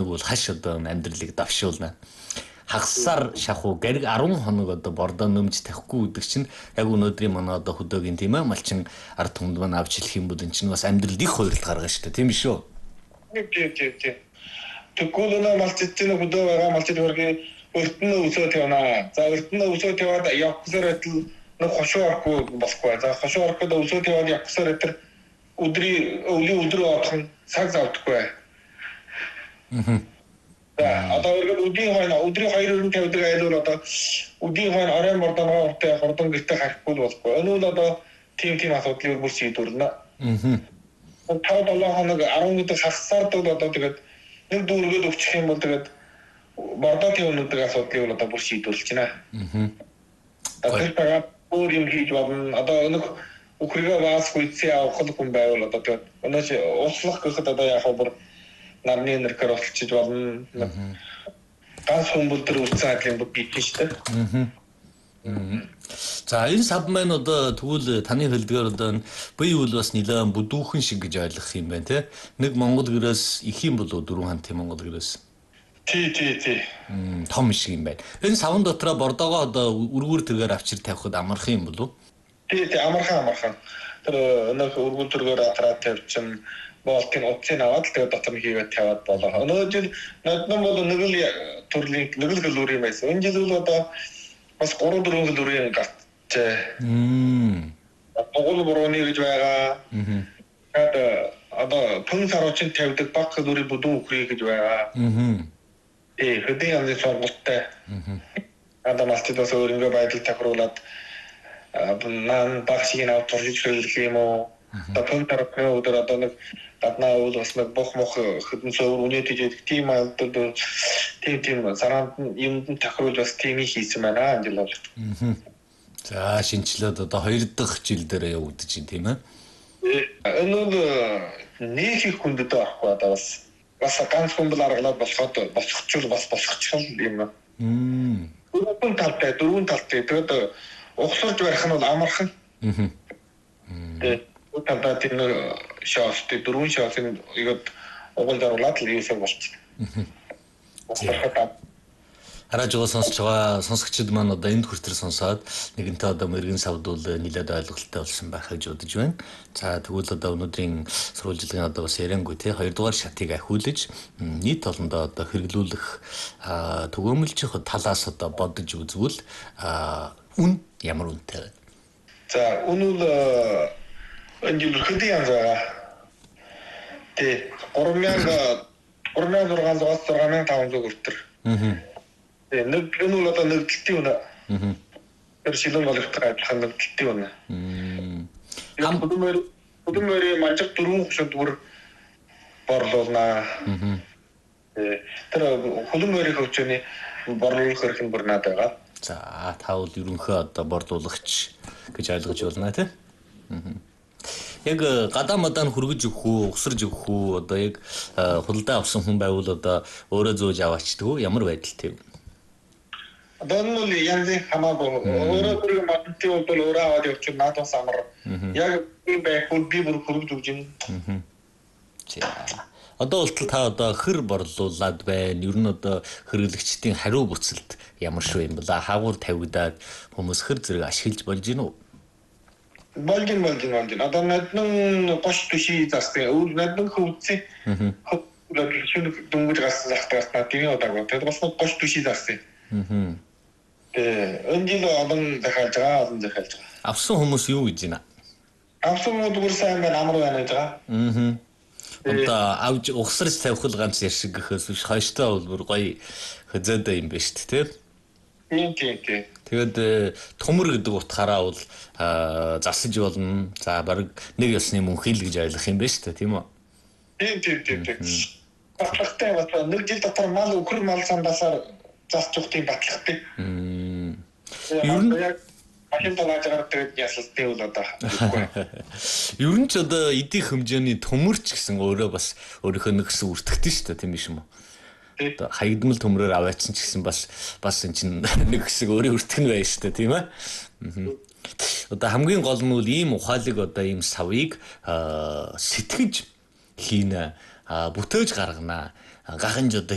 бол хаш одоо амьдралыг давшуулна. Хагасаар шахуу гэрэг 10 хоног одоо бордоо нөмж тавихгүй гэдэг чинь яг өнөөдрийн манай одоо хөдөөгийн тийм ээ малчин ард түмэнд маань авч хэлэх юм бол энэ чинь бас амьдралд их хувиралт гаргана шүү дээ тийм биш үү? Тийм. Тэгвэл малчдын хөдөө байгаа малчд хөргийн өртнө өсөөд явна. За өртнө өсөөд яваад явахсаар байтал нэг хошуу орохгүй болохгүй. За хошуу ороход өсөөд яваад явахсаар байтал өлийн өдрөө одох нь цаг завдахгүй. Одоо өдрийн хойно 2:50 айлуул одоо өдрийн хойно оройн бордонгоо уртаа хурдан гэртээ харахгүй болохгүй. Өнөө л одоо тийм асуудлыг бүр шийдвэрлэнэ. 5-7 хоног 10 өдөр хагасаар бол одоо тэгээд нэг дүүргээд өвчих юм бол тэгээд бордоо тийм өнөдрийн асуудлыг бол одоо бүр шийдвэрлэж байна. Тэгэхээр өөр юм хийж болно. Одоо нэг өхрөгөө баас хүйтсээ авах хүн байвал одоо тэгээд өнөөч уучлах гэхэд одоо яг бүр нарны нэрээр олчиж болно. Ганц хүмүүс төр үлцэн адлын бүгд бий шүү дээ. За энэ сав маань одоо тэгвэл таны хэлдгээр одоо бие үл бас нэлээд бүдүүхэн шиг гэж ойлгох юм байна те. Нэг монгол гэрээс их юм болоо 4 ханти монгол гэрээс. Тий. Том шиг юм байна. Энэ савн дотроо бордоогоо одоо үргүүр тэргээр авчир тавихад амархан юм болов? Тий амархан. Тэр нэг үргүүр тэргээр атраад тавьчихсан болтын утсын аваад тэгээд дотор нь хийгээд тавиад болоо. Өнөөдөр жил надад бол нэг л төрлийн нэг л гэлүүр юм байсан. Энэ жил бол одоо бас 3-4 гэлүүрийн гарчээ. Гол борооны гэж байгаа. Тэгээд одоо пүн саруучин тавьдаг баг гэлүүрийн бүдүүн өхрий гэж байгаа. Хөдөө ямны сонголттой. Одоо малтидос өөрөнгөө байдал тохируулаад наан багшиг нь авторж хэлэх юм уу? Одоо пүн тарахны өдөр одоо нэг гаднаа уул бас нэг бох хөдөн суур үнэт хийдэг тийм алдууд тийм саранд юмд тохируулж бас тийм хийсэн байна энэ жил бол. За шинчлээд одоо 2 дахь жил дээр явагдаж байна тийм ээ. Энэ бол нэг их хүндэд авахгүй одоо бас ганц хүн бол аргалаад болоход босчихвол бас босчихвол юм. Дөрвөн талтай тэгээд ухсарж барих нь бол амархан. Утаа тийм шаастай 4 шаасын игээд угол даруулаад л юусаа болчихсон. Хараад сонсож байгаа сонсогчид маань одоо энд хүртэл сонсоод нэгэнтээ одоо мэрэгэн савдуул нэлээд ойлголттой болсон байх гэж бодож байна. За тэгвэл одоо өнөөдрийн сурвалжлагын одоо бас яриангүй тий 2 дугаар шатыг ахиулж нийт олондоо одоо хэрэглүүлэх төгөөмөлжих талаас одоо бодож үзвэл үн ямар үнэтэй вэ? За үн бол энэ жил хөдөө янз байгаа. Тэ 3600-6500 хүртэр. Тэ нэг энэ бол одоо нэгдэлтийн үнэ. Тэр шилэн болгохтой адилхан нэгдэлтийн үнэ. Хөдөлмөрийн манжиг 4 хөшөнд бүр борлуулна. Тэр хөдөлмөрийн хөвчөний борлуулах хэрэг нь бүр наад байгаа. За та бол ерөнхий одоо борлуулагч гэж ойлгож байна тий. Яг гадаа мадаа хүргэж өгөх үү, угсарж өгөх үү, одоо яг худалдаа авсан хүн байвал одоо өөрөө зөөж аваачдаг уу? Ямар байдалтай вэ? Одоо энэ бол янзын хамаагүй. Өөрөө мадтай бол өөрөө аваад явчих надаас амар. Яг би байхад би бүр хүргэж өгч юм. Одоо болтол та одоо хэр борлуулад байна? Ер нь одоо хэрэглэгчдийн хариу бүцэлд ямар шүү юм бэ? Хаагур тавигдаад хүмүүс хэр зэрэг ашиглаж болж гин үү? Болж. Одоо надад гош төший застай. Өөр надад хөвцөө. Хөвцөө дүнгэж гасан захтаа тийм удаагүй. Тэгээд бас гош төший застай. Энэ жил олон захиалж байгаа. Авсан хүмүүс юу гэж байна? Авсан хүмүүс бүр сайн байна, амар байна гэж байгаа. Одоо авж угсарч тавих л ганц яшиг гэхээс биш хойштой бол бүр гоё хөзөөдөө юм байна шүү дээ, тийм. Тэгээд төмөр гэдэг утгаараа бол засаж болно. За баг нэг ёсны мөнхий л гэж ойлгох юм байна шүү дээ, тийм үү? Тийм. Батлагтай байна. Нэг жил дотор мал өхөр мал сандасаар засч өгөх тийм батлагтай. Ер нь машин талаагаар тэгээд ясалтай бол одоо. Ер нь ч одоо эдийн хэмжээний төмөрч гэсэн өөрөө бас өөрийнхөө нэг хэсэг үртгэдэг шүү дээ, тийм биш үү? Одоо хаягдмал төмрөөр аваачсан ч гэсэн бас энэ чинь нэг хэсэг өөрөө өртгөн байна шүү дээ, тийм ээ. Одоо хамгийн гол нь бол ийм ухаалаг одоо ийм савыг сэтгэж хийнэ, бүтээж гаргана. Гаханж одоо